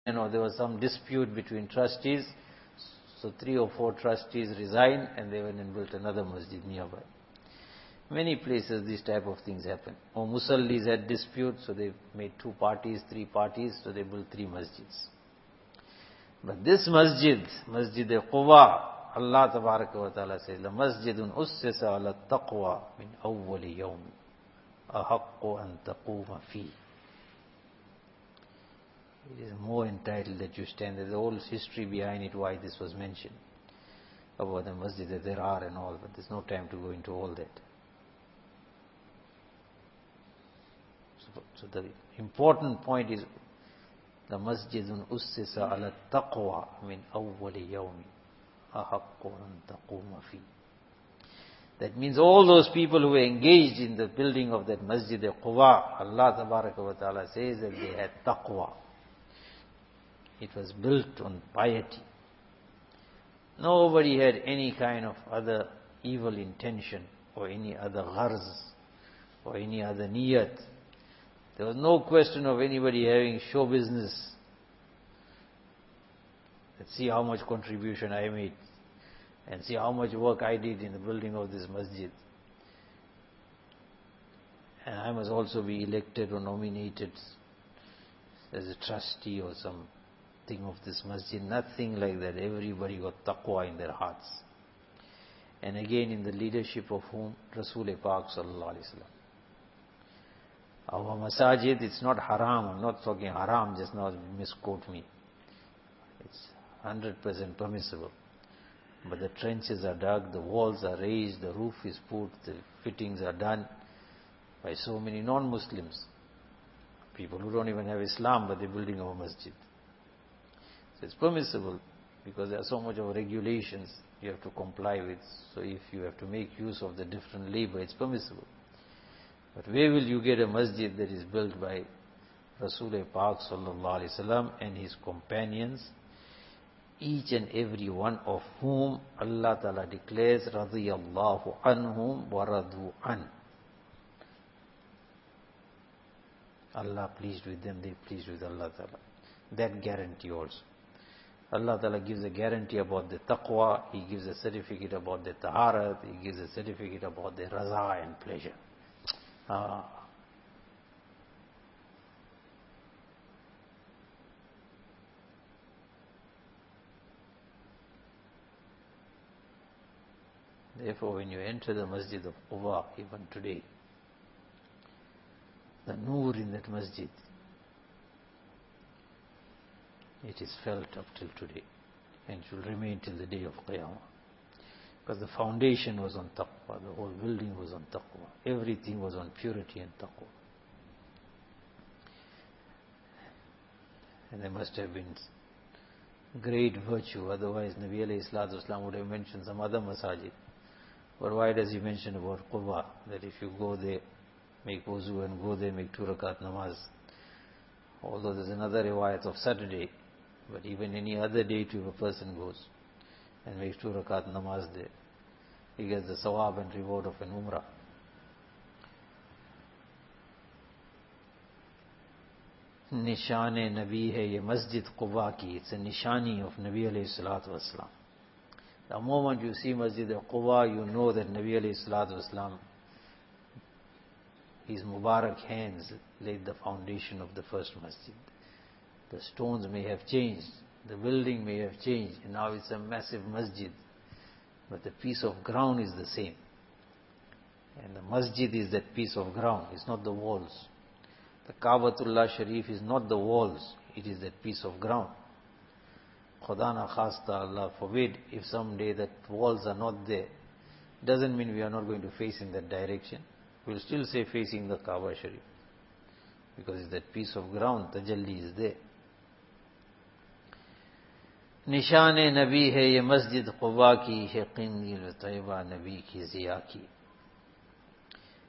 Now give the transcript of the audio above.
there was some dispute between trustees, so 3 or 4 trustees resigned and they went and built another masjid nearby. Many places these type of things happen. Or musallis had dispute, so they made 2 parties, 3 parties, so they built 3 masjids. But this masjid, Masjid Quba, Allah Tabaraka wa Ta'ala says, لَمَسْجِدٌ أُسِّسَ عَلَى التَّقْوَى مِنْ أَوَّلِ يَوْمٍ أَحَقُّ أَن تَقُومَ فِيهِ. It is more entitled that you stand. There's a whole history behind it, why this was mentioned, about the masjid that there are and all, but there's no time to go into all that. So the important point is, the masjidun ussisa ala taqwa min awwali yawmi ahaqqu an taquma fi. That means all those people who were engaged in the building of that Masjid Quba, Allah Tabaraka wa Ta'ala says that they had taqwa. It was built on piety. Nobody had any kind of other evil intention or any other gharz or any other niyat. There was no question of anybody having show business. Let's see how much contribution I made and see how much work I did in the building of this masjid. And I must also be elected or nominated as a trustee or something of this masjid. Nothing like that. Everybody got taqwa in their hearts. And again in the leadership of whom? Rasul Pak Sallallahu Alaihi Wasallam. Our masajid, it's not haram. I'm not talking haram, just now misquote me. It's 100% permissible. But the trenches are dug, the walls are raised, the roof is put, the fittings are done by so many non-Muslims. People who don't even have Islam, but they're building our masjid. So it's permissible, because there are so much of regulations you have to comply with. So if you have to make use of the different labor, it's permissible. But where will you get a masjid that is built by Rasul Pak Sallallahu Alaihi Wasallam and his companions, each and every one of whom Allah Ta'ala declares, radiyallahu anhum wa radu an. Allah pleased with them, they pleased with Allah Ta'ala. That guarantee also. Allah Ta'ala gives a guarantee about the taqwa, He gives a certificate about the taharat, He gives a certificate about the raza and pleasure. Therefore, when you enter the Masjid of Quba, even today, the noor in that masjid, it is felt up till today, and it will remain till the day of Qiyamah. Because the foundation was on taqwa, the whole building was on taqwa, everything was on purity and taqwa. And there must have been great virtue, otherwise Nabi alayhi salatu wasalam would have mentioned some other masajid. But why does he mention about Quba? That if you go there, make wuzu and go there, make 2 rakat namaz. Although there's another riwayat of Saturday, but even any other day if a person goes and makes 2 rakat namaz there, he gets the sawab and reward of an umrah. Nishan Nabi hai ye Masjid Quba ki. It's a nishani of Nabi alayhi salatu wasalam. The moment you see Masjid Quba, you know that Nabi alayhi salatu wasalam, his Mubarak hands laid the foundation of the first masjid. The stones may have changed, the building may have changed, and now it's a massive masjid. But the piece of ground is the same. And the masjid is that piece of ground, it's not the walls. The Kaabatullah Sharif is not the walls, it is that piece of ground. Khuda na khasta, Allah forbid, if someday that walls are not there, doesn't mean we are not going to face in that direction. We'll still say facing the Kaaba Sharif, because it's that piece of ground, tajalli is there. निशान नबी है ये मस्जिद क़ुबा की है क़िंदील तैयबा नबी की ज़िया की.